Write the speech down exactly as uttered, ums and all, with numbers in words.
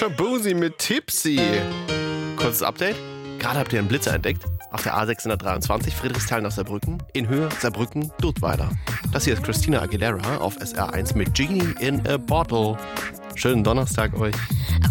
Shabuzi mit Tipsy. Kurzes Update. Gerade habt ihr einen Blitzer entdeckt. Auf der A sechshundertdreiundzwanzig Friedrichsthal nach Saarbrücken. In Höhe Saarbrücken-Dudweiler. Das hier ist Christina Aguilera auf S R eins mit Genie in a Bottle. Schönen Donnerstag euch.